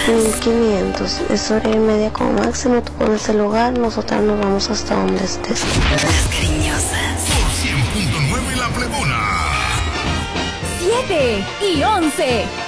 1500, es hora y media como máximo. Tú pones el lugar, nosotras nos vamos hasta donde estés. Las cariñosas. Por 100.9 La Plebona. 7 y 11.